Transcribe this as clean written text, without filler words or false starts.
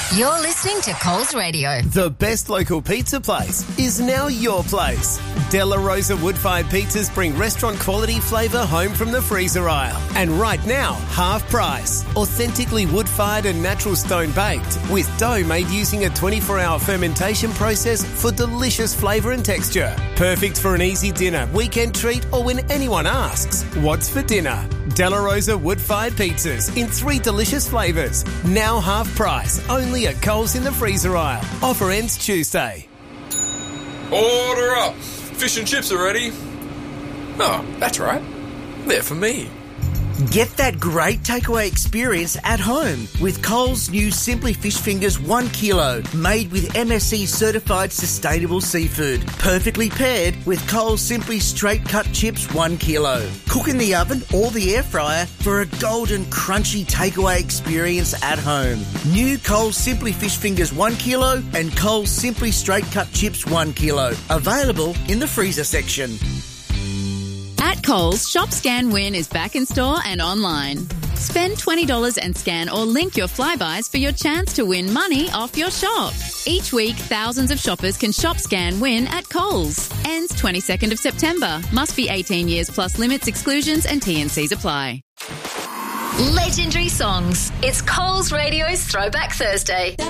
You're listening to Coles Radio. The best local pizza place is now your place. Della Rosa wood-fired pizzas bring restaurant quality flavour home from the freezer aisle. And right now, half price. Authentically wood-fired and natural stone baked with dough made using a 24-hour fermentation process for delicious flavour and texture. Perfect for an easy dinner, weekend treat or when anyone asks, what's for dinner? Della Rosa wood-fired pizzas in 3 delicious flavours. Now half price, only at Coles in the freezer aisle. Offer ends Tuesday. Order up. Fish and chips are ready. Oh, that's right. They're for me. Get that great takeaway experience at home with Coles' new Simply Fish Fingers 1 kilo, made with MSC certified sustainable seafood. Perfectly paired with Coles Simply Straight Cut Chips 1 kilo. Cook in the oven or the air fryer for a golden crunchy takeaway experience at home. New Coles Simply Fish Fingers 1 kilo and Coles Simply Straight Cut Chips 1 kilo. Available in the freezer section. At Coles, Shop Scan Win is back in store and online. Spend $20 and scan or link your Flybuys for your chance to win money off your shop. Each week, thousands of shoppers can Shop Scan Win at Coles. Ends 22nd of September. Must be 18 years plus limits, exclusions and T&Cs apply. Legendary songs. It's Coles Radio's Throwback Thursday.